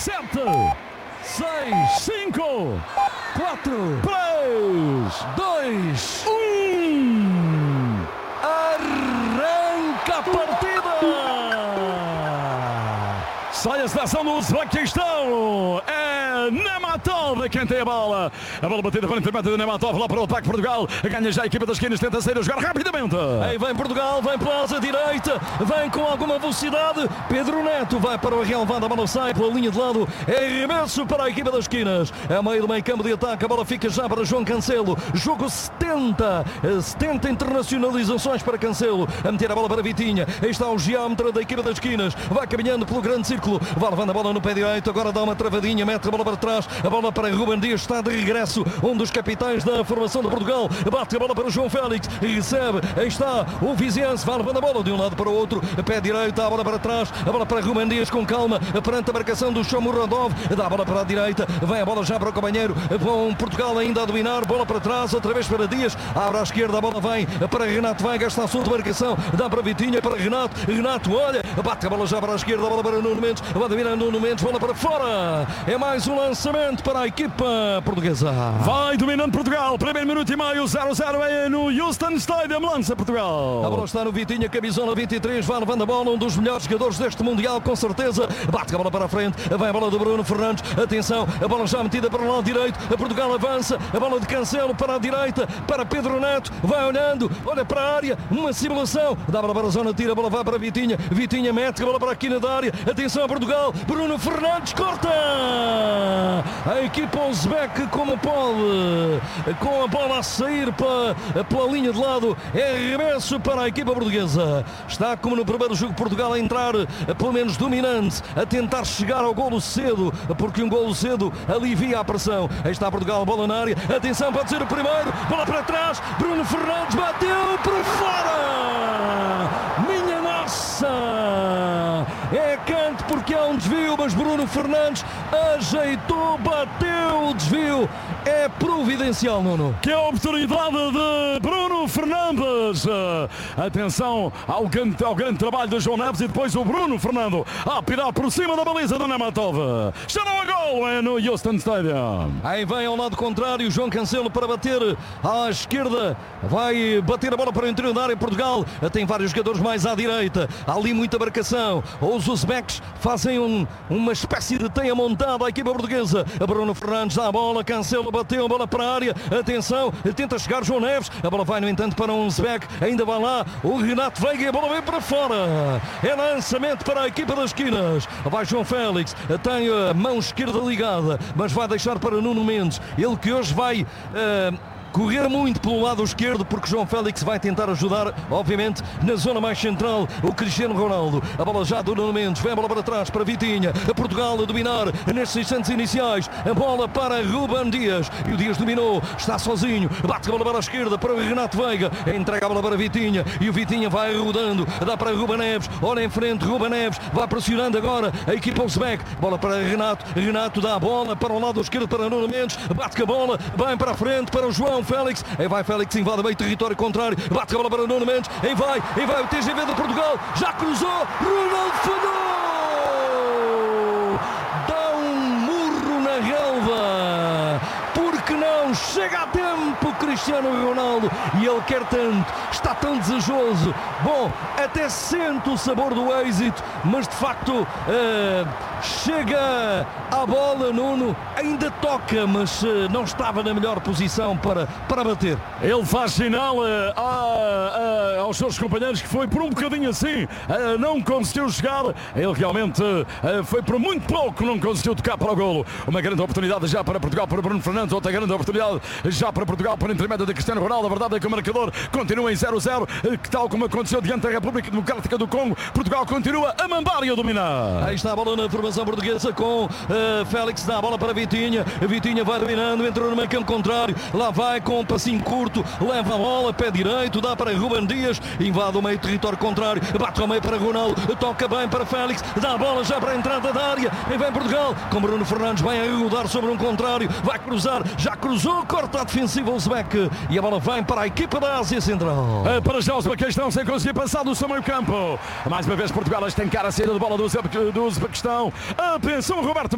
7, 6, 5, 4, 3, 2, 1. Arranca a partida! Sai a seleção do Uzbequistão. É Nematov quem tem a bola. A bola batida para o intermédio de Nematov lá para o ataque de Portugal. Ganha já a equipa das esquinas, tenta sair a jogar rapidamente. Aí vem Portugal, vem pela asa direita, vem com alguma velocidade. Pedro Neto vai para o relevado, a bola sai pela linha de lado. É arremesso para a equipa das esquinas. É meio do meio campo de ataque, a bola fica já para João Cancelo. Jogo 70 internacionalizações para Cancelo. A meter a bola para Vitinha. Aí está o geómetra da equipa das esquinas. Vai caminhando pelo grande círculo. Vai levando a bola no pé direito. Agora dá uma travadinha, mete a bola para trás. A bola para Ruben Dias, está de regresso. Um dos capitães da formação de Portugal. Bate a bola para o João Félix. Recebe. Aí está o Viziense. Vai levando a bola de um lado para o outro. Pé direito, a bola para trás. A bola para Ruben Dias com calma. Perante a marcação do Shomurodov. Dá a bola para a direita. Vem a bola já para o companheiro. Bom, Portugal ainda a dominar. Bola para trás. Outra vez para Dias. Abre à esquerda. A bola vem para Renato Veiga. Está a sua marcação. Dá para Vitinha. Para Renato. Renato olha. Bate a bola já para a esquerda. A bola para Nuno Mendes. Vai dominar Nuno Mendes. Bola para fora. É mais um lançamento para a equipa portuguesa. Vai dominando Portugal. Primeiro minuto e meio. 0-0 é no Houston Stadium. Lança Portugal. A bola está no Vitinha. Camisola 23. Vai levando a bola. Um dos melhores jogadores deste Mundial, com certeza. Bate a bola para a frente. Vai a bola do Bruno Fernandes. Atenção. A bola já metida para o lado direito. A Portugal avança. A bola de Cancelo para a direita. Para Pedro Neto. Vai olhando. Olha para a área. Uma simulação. Dá a bola para a zona. Tira. A bola vai para Vitinha. Vitinha mete a bola para a quina da área. Atenção a Portugal. Bruno Fernandes corta. A equipa uzbeque como pode. Com a bola a sair pela linha de lado. É arremesso para a equipa portuguesa. Está como no primeiro jogo Portugal a entrar pelo menos dominante. A tentar chegar ao golo cedo. Porque um golo cedo alivia a pressão. Aí está Portugal. Bola na área. Atenção, pode ser o primeiro. Bola para trás. Bruno Fernandes bateu por fora. Minha nossa. É canto porque há um desvio, mas Bruno Fernandes ajeitou, bateu o desvio. É providencial, Nuno. Que é a oportunidade de Bruno Fernandes. Atenção ao grande trabalho de João Neves e depois o Bruno Fernando a pirar por cima da baliza do Nematov. Já não há gol, é no Houston Stadium. Aí vem ao lado contrário João Cancelo para bater à esquerda. Vai bater a bola para o interior da área. Portugal tem vários jogadores mais à direita. Há ali muita marcação. Os uzbeques fazem uma espécie de teia montada à equipa portuguesa. Bruno Fernandes dá a bola. Cancelo bateu a bola para a área. Atenção, tenta chegar João Neves. A bola vai no entanto para um uzbeque. Ainda vai lá o Renato Veiga e a bola vem para fora. É lançamento para a equipa das esquinas. Vai João Félix. Tem a mão esquerda ligada, mas vai deixar para Nuno Mendes. Ele que hoje vai correr muito pelo lado esquerdo, porque João Félix vai tentar ajudar, obviamente, na zona mais central, o Cristiano Ronaldo. A bola já do Nuno Mendes, vem a bola para trás para Vitinha. A Portugal a dominar nestes instantes iniciais. A bola para Ruben Dias. E o Dias dominou, está sozinho. Bate a bola para a esquerda para o Renato Veiga. Entrega a bola para Vitinha. E o Vitinha vai rodando. Dá para Ruben Neves. Olha em frente, Ruben Neves. Vai pressionando agora a equipa uzbeque. Bola para Renato. Renato dá a bola para o lado esquerdo para Nuno Mendes. Bate com a bola. Vem para a frente para o João Félix. Aí vai Félix, invade meio território contrário. Bate a bola para Nuno Mendes. Aí vai o TGV de Portugal. Já cruzou. Ronaldo falhou. Dá um murro na relva. Porque não chega a tempo Cristiano Ronaldo. E ele quer tanto. Está tão desejoso. Bom, até sente o sabor do êxito. Mas de facto chega à bola, Nuno. Ainda toca, mas não estava na melhor posição para bater. Ele faz sinal aos seus companheiros que foi por um bocadinho assim. Não conseguiu chegar. Ele realmente foi por muito pouco. Não conseguiu tocar para o golo. Uma grande oportunidade já para Portugal, para Bruno Fernandes. Outra grande oportunidade já para Portugal, por intermédio de Cristiano Ronaldo. A verdade é que o marcador continua em 0-0, que tal como aconteceu diante da República Democrática do Congo. Portugal continua a mambar e a dominar. Aí está a bola na formação portuguesa com Félix. Dá a bola para Vitinha. Vitinha vai dominando, entrou no meio campo contrário. Lá vai com um passinho curto, leva a bola, pé direito, dá para Ruben Dias, invade o meio território contrário, bate ao meio para Ronaldo, toca bem para Félix, dá a bola já para a entrada da área. E vem Portugal com Bruno Fernandes, vai a rodar sobre um contrário, vai cruzar, já cruzou, corta a defensiva o uzbeque e a bola vem para a equipa da Ásia Central. Para já o Uzbequistão sem conseguir passar do seu meio campo. Mais uma vez Portugal a estancar a saída de bola do Uzbequistão. Atenção, Roberto